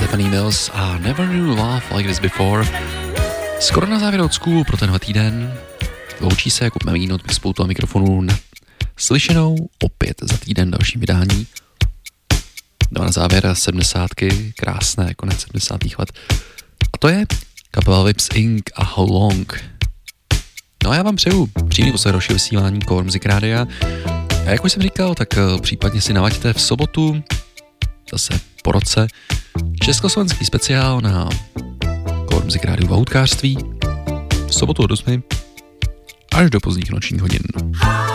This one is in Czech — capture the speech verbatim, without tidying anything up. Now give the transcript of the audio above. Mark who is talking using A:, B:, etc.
A: Stephanie Mills a Never Knew Love Like This Before. Skoro na závěr odsku pro tenhle týden. Loučí se Jakub Melín od spoutu a mikrofonu na slyšenou opět za týden dalším vydání. Jdeme na závěr sedmdesátky, krásné, konec sedmdesátých let. A to je kapela Lips Incorporated a How Long. No a já vám přeju příjemný poslech dalšího vysílání Core Music Rádia. A jak už jsem říkal, tak případně si navaďte v sobotu, zase po roce, československý speciál na Core Music Rádiu v houtkářství. V sobotu od osmi až do pozdních nočních hodin.